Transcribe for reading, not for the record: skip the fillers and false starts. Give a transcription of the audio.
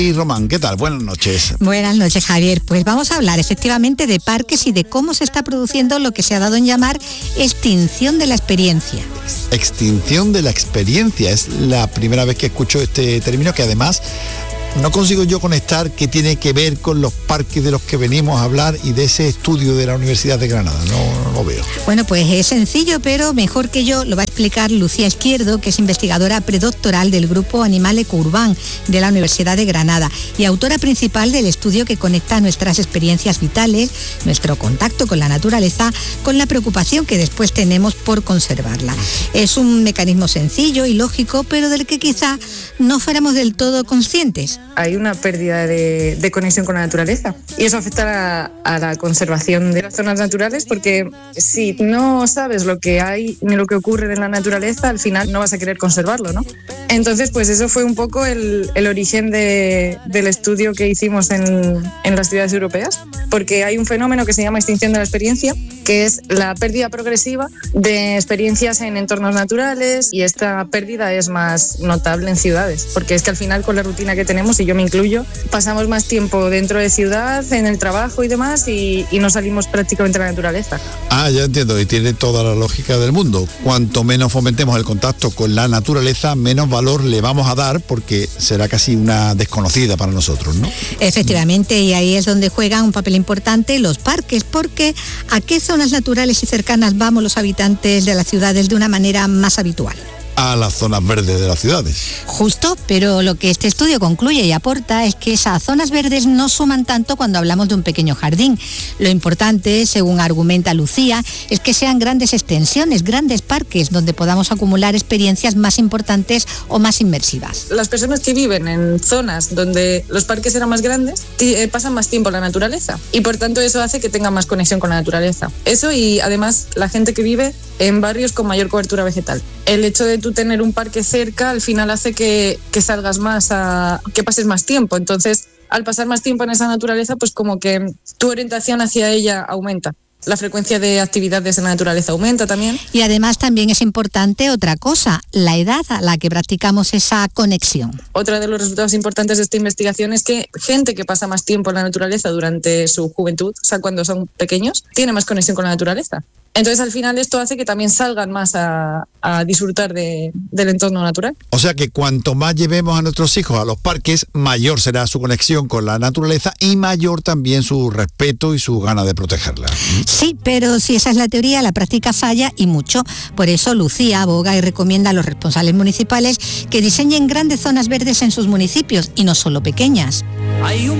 Y Román, ¿qué tal? Buenas noches. Buenas noches, Javier. Pues vamos a hablar efectivamente de parques y de cómo se está produciendo lo que se ha dado en llamar extinción de la experiencia. Extinción de la experiencia, es la primera vez que escucho este término, que además no consigo yo conectar qué tiene que ver con los parques de los que venimos a hablar y de ese estudio de la Universidad de Granada. No lo veo. Bueno, pues es sencillo, pero mejor que yo lo va a explicar Lucía Izquierdo, que es investigadora predoctoral del grupo Animal Ecourban de la Universidad de Granada y autora principal del estudio que conecta nuestras experiencias vitales, nuestro contacto con la naturaleza, con la preocupación que después tenemos por conservarla. Es un mecanismo sencillo y lógico, pero del que quizá no fuéramos del todo conscientes. Hay una pérdida de conexión con la naturaleza y eso afecta a la conservación de las zonas naturales, porque si no sabes lo que hay ni lo que ocurre en la naturaleza, al final no vas a querer conservarlo, ¿no? Entonces, pues eso fue un poco el origen del estudio que hicimos en las ciudades europeas, porque hay un fenómeno que se llama extinción de la experiencia, que es la pérdida progresiva de experiencias en entornos naturales, y esta pérdida es más notable en ciudades, porque es que al final, con la rutina que tenemos, y yo me incluyo, pasamos más tiempo dentro de ciudad, en el trabajo y demás, y no salimos prácticamente a la naturaleza. Ya entiendo, y tiene toda la lógica del mundo. Cuanto menos fomentemos el contacto con la naturaleza, menos valor le vamos a dar, porque será casi una desconocida para nosotros, ¿no? Efectivamente, y ahí es donde juegan un papel importante los parques, porque ¿a qué zonas naturales y cercanas vamos los habitantes de las ciudades de una manera más habitual? A las zonas verdes de las ciudades. Justo, pero lo que este estudio concluye y aporta es que esas zonas verdes no suman tanto cuando hablamos de un pequeño jardín. Lo importante, según argumenta Lucía, es que sean grandes extensiones, grandes parques, donde podamos acumular experiencias más importantes o más inmersivas. Las personas que viven en zonas donde los parques eran más grandes pasan más tiempo en la naturaleza, y por tanto eso hace que tengan más conexión con la naturaleza. Eso, y además la gente que vive en barrios con mayor cobertura vegetal. El hecho de tú tener un parque cerca al final hace que salgas más, que pases más tiempo. Entonces, al pasar más tiempo en esa naturaleza, pues como que tu orientación hacia ella aumenta. La frecuencia de actividades en la naturaleza aumenta también. Y además también es importante otra cosa, la edad a la que practicamos esa conexión. Otro de los resultados importantes de esta investigación es que gente que pasa más tiempo en la naturaleza durante su juventud, o sea, cuando son pequeños, tiene más conexión con la naturaleza. Entonces, al final, esto hace que también salgan más a disfrutar del entorno natural. O sea que cuanto más llevemos a nuestros hijos a los parques, mayor será su conexión con la naturaleza y mayor también su respeto y su ganas de protegerla. Sí, pero si esa es la teoría, la práctica falla, y mucho. Por eso Lucía aboga y recomienda a los responsables municipales que diseñen grandes zonas verdes en sus municipios, y no solo pequeñas.